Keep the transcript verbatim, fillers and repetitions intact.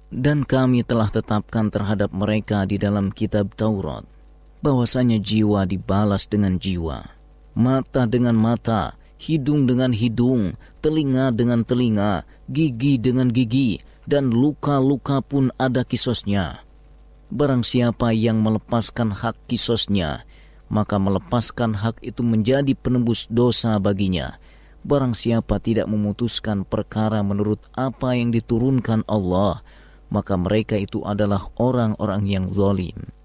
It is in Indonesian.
Dan kami telah tetapkan terhadap mereka di dalam kitab Taurat, bahwasanya jiwa dibalas dengan jiwa, mata dengan mata, hidung dengan hidung, telinga dengan telinga, gigi dengan gigi, dan luka-luka pun ada kisosnya. Barang siapa yang melepaskan hak kisosnya, maka melepaskan hak itu menjadi penembus dosa baginya. Barang siapa tidak memutuskan perkara menurut apa yang diturunkan Allah, maka mereka itu adalah orang-orang yang zalim.